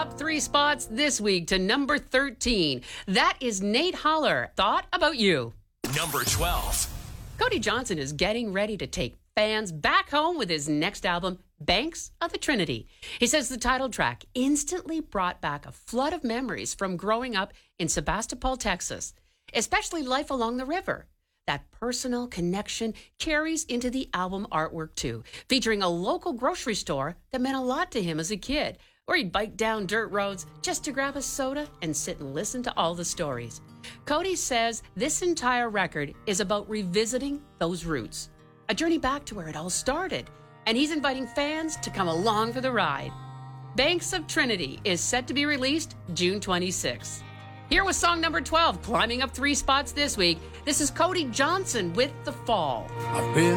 up 3 spots this week to number 13. That is Nate Holler. Thought About You. Number 12. Cody Johnson is getting ready to take fans back home with his next album, Banks of the Trinity. He says the title track instantly brought back a flood of memories from growing up in Sebastopol, Texas, especially life along the river. That personal connection carries into the album artwork too, featuring a local grocery store that meant a lot to him as a kid, where he'd bike down dirt roads just to grab a soda and sit and listen to all the stories. Cody says this entire record is about revisiting those roots, a journey back to where it all started, and he's inviting fans to come along for the ride. Banks of Trinity is set to be released June 26th. Here was song number 12, climbing up 3 spots this week. This is Cody Johnson with The Fall. I've been